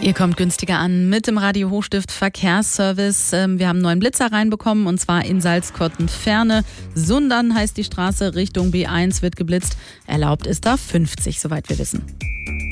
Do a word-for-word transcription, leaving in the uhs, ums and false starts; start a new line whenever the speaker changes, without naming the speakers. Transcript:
Ihr kommt günstiger an mit dem Radio Hochstift Verkehrsservice. Wir haben einen neuen Blitzer reinbekommen und zwar in Salzkotten-Ferne. Sundern heißt die Straße, Richtung B eins wird geblitzt. Erlaubt ist da fünfzig, soweit wir wissen.